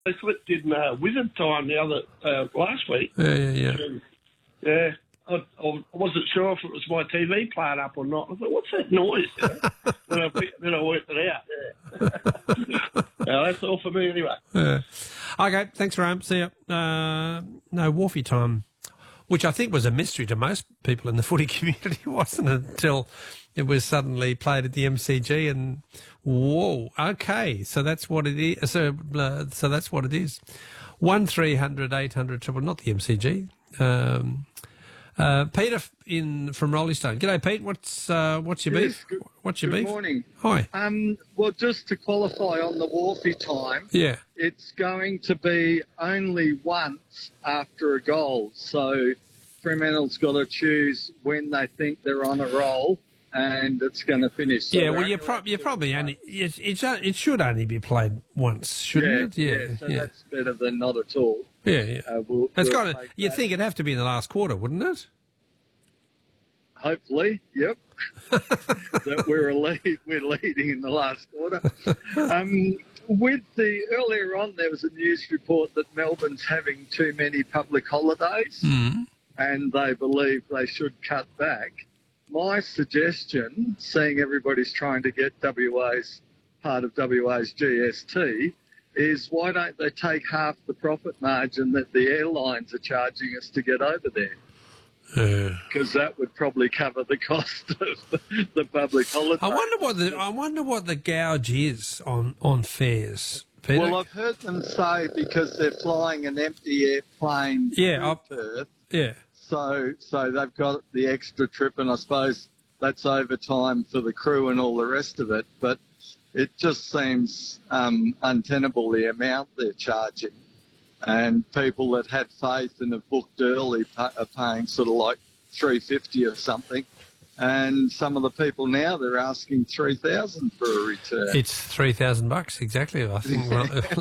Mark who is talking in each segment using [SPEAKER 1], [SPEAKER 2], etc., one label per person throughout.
[SPEAKER 1] they slipped in wizard time last week.
[SPEAKER 2] Yeah.
[SPEAKER 1] Yeah. I wasn't sure if it was my TV playing up or not. I thought, what's that noise? Then I worked it out. Yeah. That's all for me anyway.
[SPEAKER 2] Yeah. Okay, thanks, Rome. See ya. No, Wharfie time, which I think was a mystery to most people in the footy community, wasn't it, until it was suddenly played at the MCG and, whoa, okay, so that's what it is. So that's what it is. 1300 800 triple, not the MCG. Peter from Rolling Stone. G'day, Pete. What's your beef? What's your beef?
[SPEAKER 3] Good morning.
[SPEAKER 2] Hi.
[SPEAKER 3] Well, just to qualify on the Wharfie time,
[SPEAKER 2] Yeah.
[SPEAKER 3] it's going to be only once after a goal. So Fremantle's got to choose when they think they're on a roll, and it's going to finish. So
[SPEAKER 2] Yeah, well, you're probably only it should only be played once, shouldn't it? Yeah,
[SPEAKER 3] so that's better than not at all.
[SPEAKER 2] Yeah.
[SPEAKER 3] We'll
[SPEAKER 2] you'd think it'd have to be in the last quarter, wouldn't it?
[SPEAKER 3] Hopefully, yep. That we're leading in the last quarter. Earlier on, there was a news report that Melbourne's having too many public holidays, and they believe they should cut back. My suggestion, seeing everybody's trying to get part of WA's GST, is why don't they take half the profit margin that the airlines are charging us to get over there? Because that would probably cover the cost of the public holiday.
[SPEAKER 2] I wonder what the gouge is on fares, Peter.
[SPEAKER 3] Well, I've heard them say because they're flying an empty airplane to Perth.
[SPEAKER 2] Yeah.
[SPEAKER 3] So they've got the extra trip, and I suppose that's overtime for the crew and all the rest of it. But it just seems untenable, the amount they're charging. And people that had faith and have booked early are paying sort of like $350 or something. And some of the people now, they're asking $3,000 for a return.
[SPEAKER 2] It's $3,000 exactly. I think.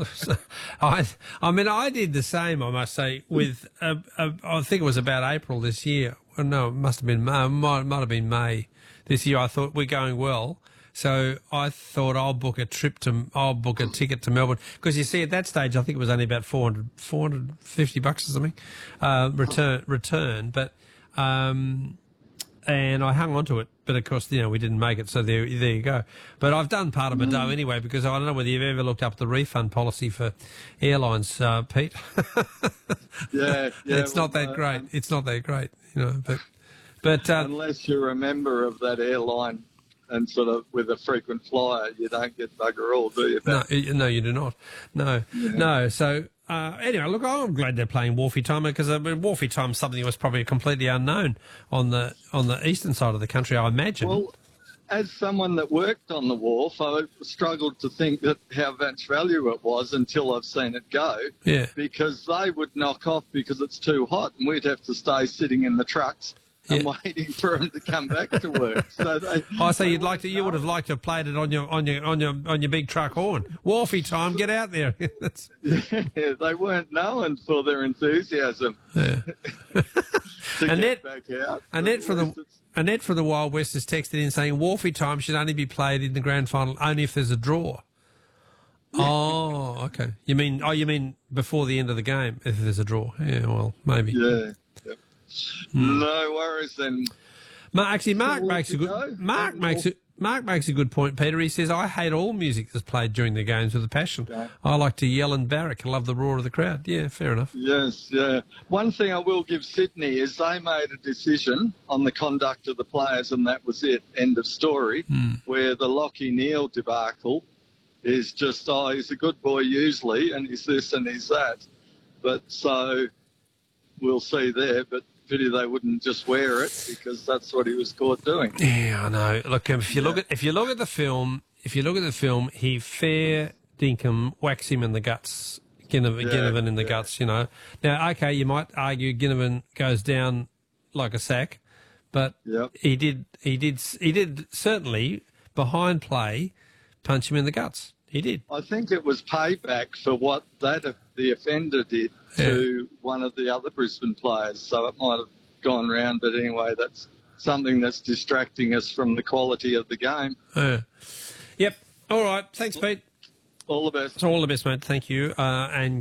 [SPEAKER 2] I did the same. I must say, with I think it was about April this year. Well, no, it must have been May. Might have been May this year. I thought we're going well, so I thought I'll book a ticket to Melbourne, because you see at that stage I think it was only about $450 or something return, but. And I hung on to it, but of course, we didn't make it, so there you go. But I've done part of my dough anyway, because I don't know whether you've ever looked up the refund policy for airlines, Pete.
[SPEAKER 3] Yeah.
[SPEAKER 2] It's not that great. It's not that great, but
[SPEAKER 3] unless you're a member of that airline and sort of with a frequent flyer, you don't get bugger all, do you?
[SPEAKER 2] No, you do not. No. So. Anyway, look, I'm glad they're playing Wharfie time, because Wharfie time is something that was probably completely unknown on the eastern side of the country, I imagine.
[SPEAKER 3] Well, as someone that worked on the wharf, I struggled to think that how much value it was until I've seen it go.
[SPEAKER 2] Yeah.
[SPEAKER 3] Because they would knock off because it's too hot, and we'd have to stay sitting in the trucks and waiting for them to come back to work. So
[SPEAKER 2] you would have liked to have played it on your big truck horn. Wharfie time, get out there.
[SPEAKER 3] Yeah, they weren't known for their enthusiasm.
[SPEAKER 2] Yeah.
[SPEAKER 3] Get back out.
[SPEAKER 2] Annette from the Wild West has texted in saying Wharfie time should only be played in the grand final only if there's a draw. Oh, okay. You mean before the end of the game if there's a draw? Yeah, well, maybe.
[SPEAKER 3] Yeah. No worries then.
[SPEAKER 2] Mark makes a good point, Peter. He says, I hate all music that's played during the games with a passion. Yeah. I like to yell and barrack. I love the roar of the crowd. Yeah, fair enough.
[SPEAKER 3] Yes, yeah. One thing I will give Sydney is they made a decision on the conduct of the players, and that was it, end of story, where the Lachie Neale debacle is just, he's a good boy usually, and he's this and he's that. But so we'll see there, but pity they wouldn't just wear it, because that's what he was caught doing.
[SPEAKER 2] Yeah, I know. Look, if you look at the film, he fair dinkum whacks him in the guts, Ginnivan in the guts. Now, okay, you might argue Ginnivan goes down like a sack, but he did certainly behind play punch him in the guts. He did.
[SPEAKER 3] I think it was payback for what the offender did to one of the other Brisbane players, so it might have gone round. But anyway, that's something that's distracting us from the quality of the game.
[SPEAKER 2] Yep. All right. Thanks, Pete.
[SPEAKER 3] All the best.
[SPEAKER 2] All the best, mate. Thank you. And